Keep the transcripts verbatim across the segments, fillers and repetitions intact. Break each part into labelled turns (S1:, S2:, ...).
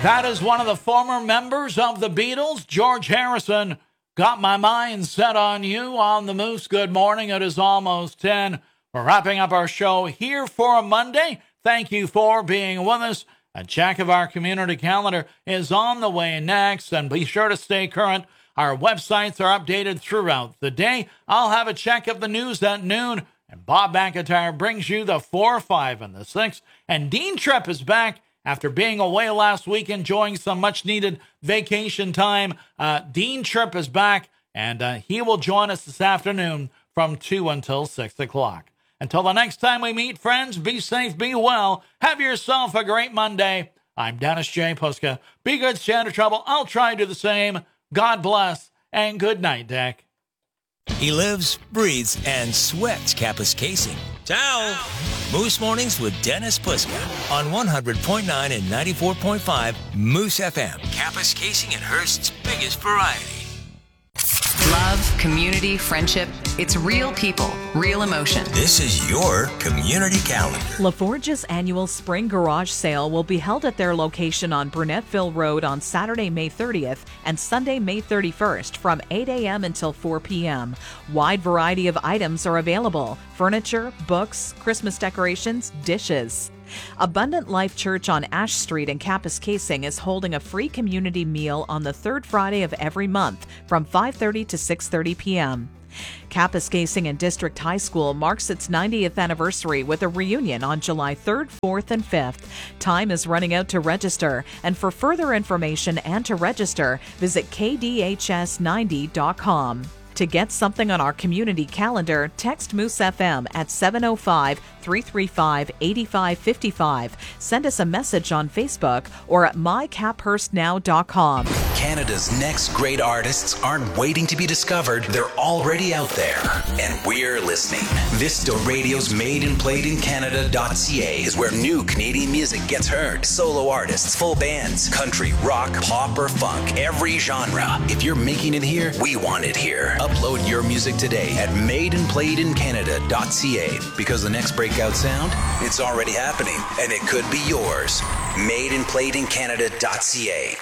S1: That is one of the former members of the Beatles, George Harrison. Got my mind set on you on the Moose. Good morning. It is almost ten. We're wrapping up our show here for a Monday. Thank you for being with us. A check of our community calendar is on the way next, and be sure to stay current. Our websites are updated throughout the day. I'll have a check of the news at noon, and Bob McIntyre brings you the four, five, and the six. And Dean Tripp is back after being away last week, enjoying some much-needed vacation time. Uh, Dean Tripp is back, and uh, he will join us this afternoon from two until six o'clock. Until the next time we meet, friends, be safe, be well. Have yourself a great Monday. I'm Dennis J. Puska. Be good, stay out of trouble. I'll try to do the same. God bless, and good night, Dick.
S2: He lives, breathes, and sweats Kappa's casing. Ciao! Moose Mornings with Dennis Puska on one hundred point nine and ninety-four point five Moose F M. Kappa's Casing and Hearst's biggest variety.
S3: Love, community, friendship. It's real people, real emotion.
S2: This is your community calendar.
S4: LaForge's annual spring garage sale will be held at their location on Burnetville Road on Saturday, May thirtieth and Sunday, May thirty-first from eight a.m. until four p.m. Wide variety of items are available: furniture, books, Christmas decorations, dishes. Abundant Life Church on Ash Street in Kappa's Casing is holding a free community meal on the third Friday of every month from five thirty to six thirty p.m. Kappa's Casing and District High School marks its ninetieth anniversary with a reunion on July third, fourth, and fifth. Time is running out to register, and for further information and to register, visit k d h s ninety dot com. To get something on our community calendar, text Moose F M at seven oh five, three three five, eight five five five. Send us a message on Facebook or at my cap hurst now dot com.
S5: Canada's next great artists aren't waiting to be discovered. They're already out there, and we're listening. Vista Radio's Made and Played in Canada dot c a is where new Canadian music gets heard. Solo artists, full bands, country, rock, pop, or funk, every genre. If you're making it here, we want it here. Upload your music today at Made and Played in Canada dot c a, because the next breakout sound, it's already happening, and it could be yours. Made and Played in Canada dot c a.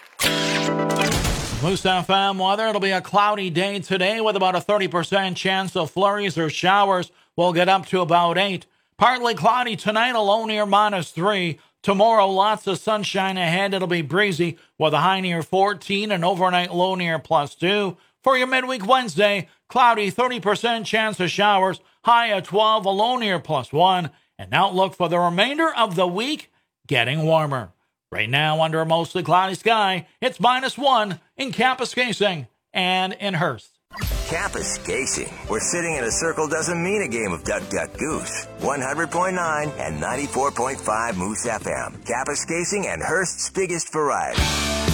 S1: Moose F M weather. It'll be a cloudy day today with about a thirty percent chance of flurries or showers. We'll get up to about eight. Partly cloudy tonight, a low near minus three. Tomorrow, lots of sunshine ahead. It'll be breezy with a high near fourteen and overnight low near plus two. For your midweek Wednesday, cloudy, thirty percent chance of showers, high at twelve, a low near plus one. An outlook for the remainder of the week, getting warmer. Right now, under a mostly cloudy sky, it's minus one in Kappa's Casing and in Hearst.
S6: Kappa's Casing, where sitting in a circle doesn't mean a game of duck, duck, goose. one hundred point nine and ninety-four point five Moose F M. Kappa's Casing and Hearst's biggest variety.